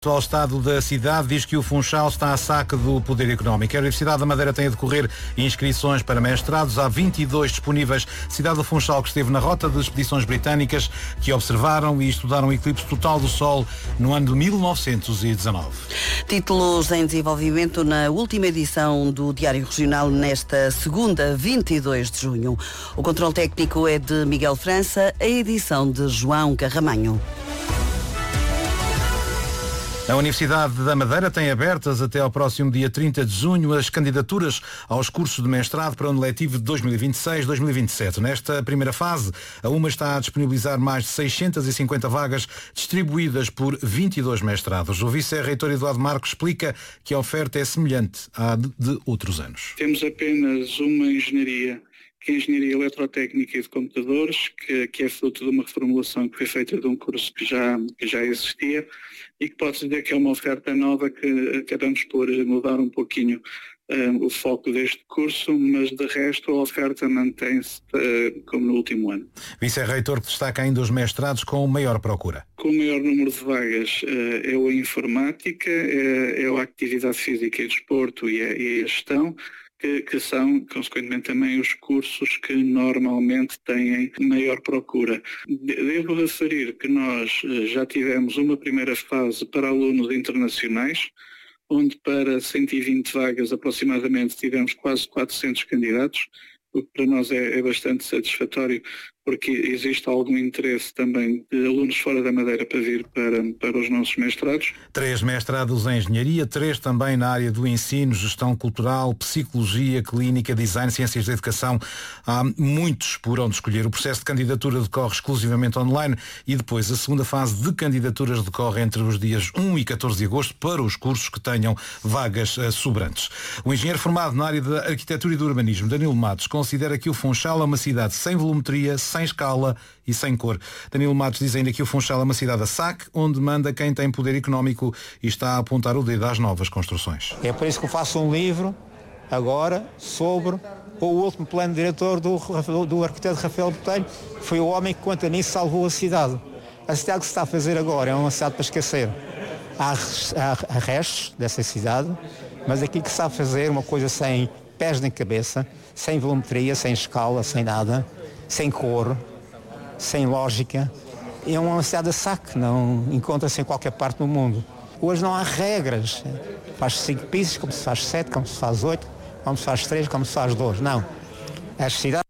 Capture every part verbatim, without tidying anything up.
Ao estado da cidade, diz que o Funchal está a saque do poder económico. A Universidade da Madeira tem a decorrer inscrições para mestrados. Há vinte e dois disponíveis. Cidade do Funchal, que esteve na rota de expedições britânicas que observaram e estudaram o eclipse total do Sol no ano de mil novecentos e dezanove. Títulos em desenvolvimento na última edição do Diário Regional nesta segunda, vinte e dois de junho. O controle técnico é de Miguel França, a edição de João Carramanho. A Universidade da Madeira tem abertas até ao próximo dia trinta de junho as candidaturas aos cursos de mestrado para o ano letivo de dois mil e vinte e seis a dois mil e vinte e sete. Nesta primeira fase, a UMA está a disponibilizar mais de seiscentas e cinquenta vagas distribuídas por vinte e dois mestrados. O vice-reitor Eduardo Marcos explica que a oferta é semelhante à de outros anos. Temos apenas uma engenharia, que é a Engenharia Eletrotécnica e de Computadores, que, que é fruto de uma reformulação que foi feita de um curso que já, que já existia e que pode-se dizer que é uma oferta nova que acabamos por mudar um pouquinho uh, o foco deste curso, mas de resto a oferta mantém-se uh, como no último ano. Vice-reitor que destaca ainda os mestrados com maior procura. Com o maior número de vagas uh, é a Informática, é, é a Atividade Física e Desporto e a, e a Gestão, Que, que são, consequentemente, também os cursos que normalmente têm maior procura. Devo referir que nós já tivemos uma primeira fase para alunos internacionais, onde para cento e vinte vagas aproximadamente tivemos quase quatrocentos candidatos, o que para nós é, é bastante satisfatório, porque existe algum interesse também de alunos fora da Madeira para vir para, para os nossos mestrados. Três mestrados em Engenharia, três também na área do ensino, gestão cultural, psicologia, clínica, design, ciências da educação. Há muitos por onde escolher. O processo de candidatura decorre exclusivamente online e depois a segunda fase de candidaturas decorre entre os dias um e catorze de agosto para os cursos que tenham vagas uh, sobrantes. O engenheiro formado na área da arquitetura e do urbanismo, Danilo Matos, considera que o Funchal é uma cidade sem volumetria, sem escala e sem cor. Danilo Matos diz ainda que o Funchal é uma cidade a saque, onde manda quem tem poder económico e está a apontar o dedo às novas construções. É por isso que eu faço um livro agora sobre o último plano diretor do, do arquiteto Rafael Botelho. Foi o homem que, quanto a mim, salvou a cidade. A cidade que se está a fazer agora é uma cidade para esquecer. Há, há, há restos dessa cidade, mas aqui que se está a fazer uma coisa sem pés nem cabeça, sem volumetria, sem escala, sem nada, sem cor, sem lógica. É uma cidade a saque, não encontra-se em qualquer parte do mundo. Hoje não há regras. Faz cinco pisos, como se faz sete, como se faz oito, como se faz três, como se faz dois. Não. As cidades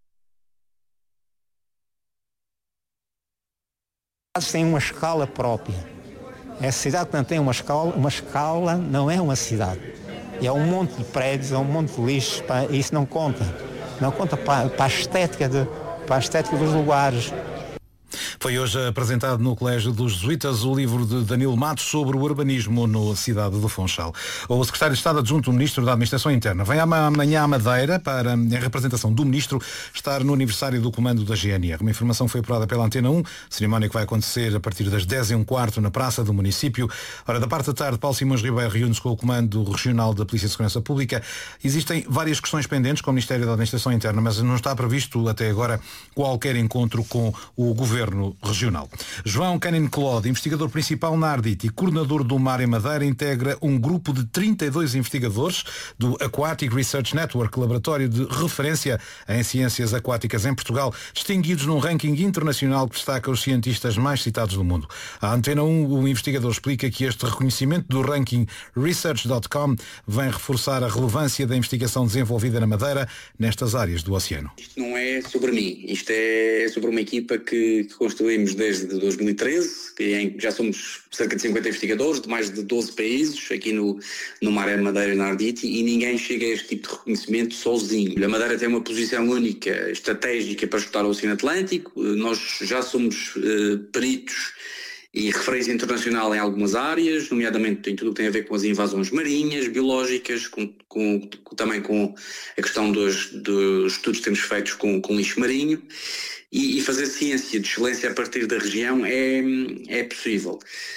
têm uma escala própria. A cidade que não tem uma escala, uma escala não é uma cidade. É um monte de prédios, é um monte de lixo, pá, isso não conta. Não conta para, para a estética de, para a estética dos lugares. Foi hoje apresentado no Colégio dos Jesuítas o livro de Danilo Matos sobre o urbanismo na cidade do Funchal. O secretário de Estado adjunto, o Ministro da Administração Interna, vem amanhã à Madeira para, em representação do Ministro, estar no aniversário do comando da G N R. Uma informação foi apurada pela Antena um, cerimónia que vai acontecer a partir das dez e um quarto na Praça do Município. Ora, da parte da tarde, Paulo Simões Ribeiro reúne-se com o Comando Regional da Polícia de Segurança Pública. Existem várias questões pendentes com o Ministério da Administração Interna, mas não está previsto até agora qualquer encontro com o Governo Regional. João Canin Claude, investigador principal na Ardite e coordenador do Mar em Madeira, integra um grupo de trinta e dois investigadores do Aquatic Research Network, laboratório de referência em ciências aquáticas em Portugal, distinguidos num ranking internacional que destaca os cientistas mais citados do mundo. À Antena um, o investigador explica que este reconhecimento do ranking research ponto com vem reforçar a relevância da investigação desenvolvida na Madeira nestas áreas do oceano. Isto não é sobre mim, isto é sobre uma equipa que, que construímos desde dois mil e treze, que em, já somos cerca de cinquenta investigadores de mais de doze países aqui no, no Mar em Madeira e na Ardite, e ninguém chega a este tipo de reconhecimento sozinho. A Madeira tem uma posição única, estratégica para estudar o Oceano Atlântico. Nós já somos uh, peritos e referência internacional em algumas áreas, nomeadamente em tudo o que tem a ver com as invasões marinhas, biológicas, com, com, com, também com a questão dos, dos estudos que temos feitos com, com lixo marinho, e, e fazer ciência de excelência a partir da região é, é possível.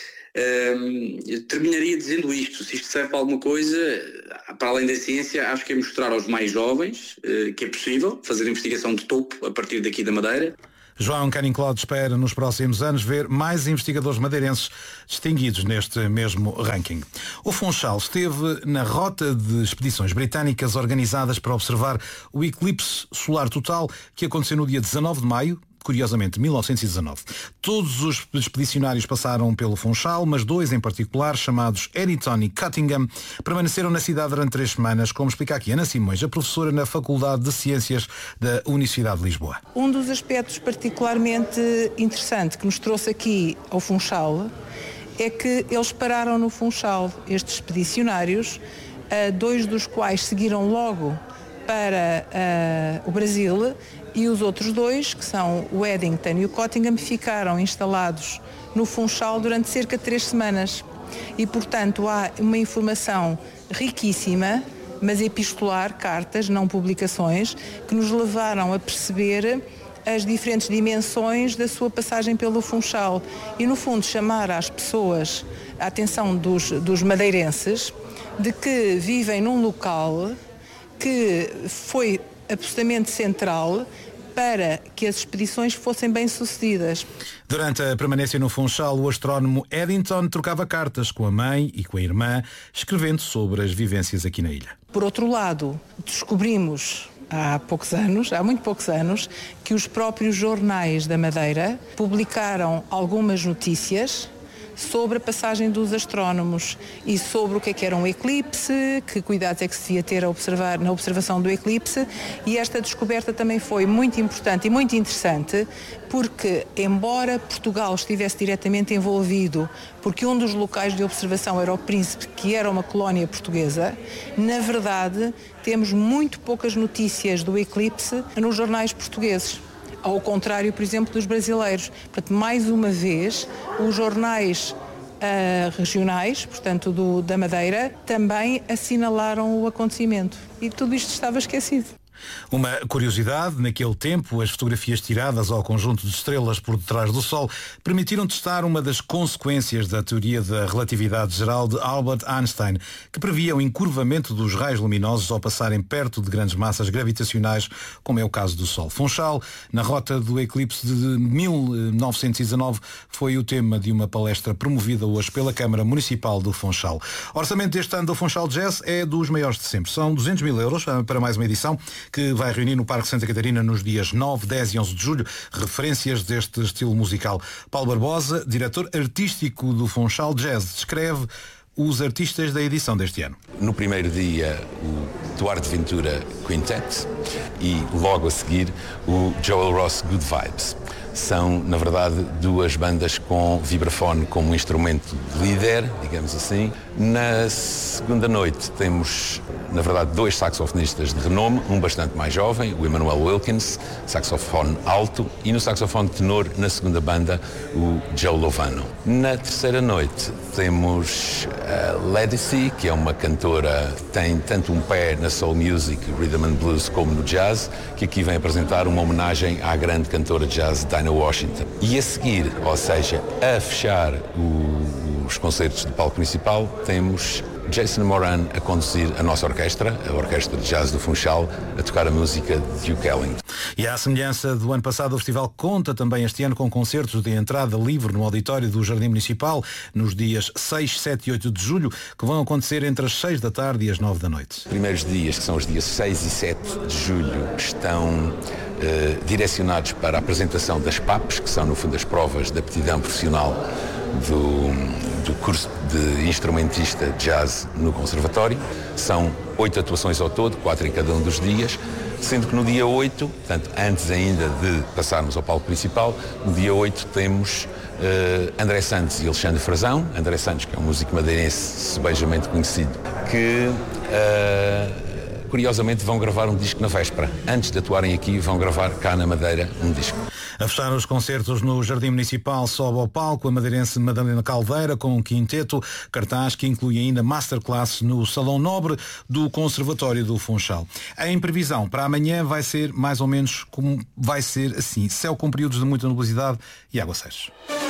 Um, terminaria dizendo isto: se isto serve para alguma coisa, para além da ciência, acho que é mostrar aos mais jovens uh, que é possível fazer investigação de topo a partir daqui da Madeira. João Caninclode espera nos próximos anos ver mais investigadores madeirenses distinguidos neste mesmo ranking. O Funchal esteve na rota de expedições britânicas organizadas para observar o eclipse solar total que aconteceu no dia dezanove de maio, curiosamente, mil novecentos e dezanove. Todos os expedicionários passaram pelo Funchal, mas dois em particular, chamados Eddington e Cuttingham, permaneceram na cidade durante três semanas, como explica aqui Ana Simões, a professora na Faculdade de Ciências da Universidade de Lisboa. Um dos aspectos particularmente interessante que nos trouxe aqui ao Funchal é que eles pararam no Funchal, estes expedicionários, dois dos quais seguiram logo para uh, o Brasil, e os outros dois, que são o Eddington e o Cuttingham, ficaram instalados no Funchal durante cerca de três semanas. E, portanto, há uma informação riquíssima, mas epistolar, cartas, não publicações, que nos levaram a perceber as diferentes dimensões da sua passagem pelo Funchal. E, no fundo, chamar às pessoas a atenção dos, dos madeirenses de que vivem num local que foi absolutamente central para que as expedições fossem bem-sucedidas. Durante a permanência no Funchal, o astrónomo Eddington trocava cartas com a mãe e com a irmã, escrevendo sobre as vivências aqui na ilha. Por outro lado, descobrimos há poucos anos, há muito poucos anos, que os próprios jornais da Madeira publicaram algumas notícias sobre a passagem dos astrónomos e sobre o que é que era um eclipse, que cuidados é que se devia ter a observar, na observação do eclipse, e esta descoberta também foi muito importante e muito interessante, porque embora Portugal estivesse diretamente envolvido, porque um dos locais de observação era o Príncipe, que era uma colónia portuguesa, na verdade temos muito poucas notícias do eclipse nos jornais portugueses. Ao contrário, por exemplo, dos brasileiros. Portanto, mais uma vez, os jornais uh, regionais, portanto, do, da Madeira, também assinalaram o acontecimento. E tudo isto estava esquecido. Uma curiosidade, naquele tempo, as fotografias tiradas ao conjunto de estrelas por detrás do Sol permitiram testar uma das consequências da teoria da relatividade geral de Albert Einstein, que previa o encurvamento dos raios luminosos ao passarem perto de grandes massas gravitacionais, como é o caso do Sol. Funchal, na rota do eclipse de mil novecentos e dezanove, foi o tema de uma palestra promovida hoje pela Câmara Municipal do Funchal. O orçamento deste ano do Funchal Jazz é dos maiores de sempre. São duzentos mil euros para mais uma edição, que vai reunir no Parque Santa Catarina nos dias nove, dez e onze de julho referências deste estilo musical. Paulo Barbosa, diretor artístico do Funchal Jazz, descreve os artistas da edição deste ano. No primeiro dia, o Duarte Ventura Quintet e logo a seguir o Joel Ross Good Vibes. São, na verdade, duas bandas com vibrafone como instrumento líder, digamos assim. Na segunda noite temos, na verdade, dois saxofonistas de renome, um bastante mais jovem, o Emmanuel Wilkins, saxofone alto, e no saxofone tenor, na segunda banda, o Joe Lovano. Na terceira noite temos a Ledisi, que é uma cantora que tem tanto um pé na soul music, rhythm and blues, como no jazz, que aqui vem apresentar uma homenagem à grande cantora de jazz Dinah Washington. E a seguir, ou seja, a fechar o, os concertos de palco principal, temos Jason Moran a conduzir a nossa orquestra, a Orquestra de Jazz do Funchal, a tocar a música de Duke Ellington. E à semelhança do ano passado, o festival conta também este ano com concertos de entrada livre no auditório do Jardim Municipal, nos dias seis, sete e oito de julho, que vão acontecer entre as seis da tarde e as nove da noite. Os primeiros dias, que são os dias seis e sete de julho, estão eh, direcionados para a apresentação das P A Ps, que são, no fundo, as provas de aptidão profissional do, do curso de instrumentista de jazz no Conservatório. São oito atuações ao todo, quatro em cada um dos dias, sendo que no dia oito, portanto, antes ainda de passarmos ao palco principal, no dia oito temos uh, André Santos e Alexandre Frazão. André Santos, que é um músico madeirense sebejamente conhecido, que uh, curiosamente vão gravar um disco na véspera. Antes de atuarem aqui, vão gravar cá na Madeira um disco. A fechar os concertos no Jardim Municipal, sobe ao palco a madeirense Madalena Caldeira com um quinteto, cartaz que inclui ainda masterclass no Salão Nobre do Conservatório do Funchal. Em previsão, para amanhã vai ser mais ou menos como vai ser assim, céu com períodos de muita nubosidade e aguaceiros.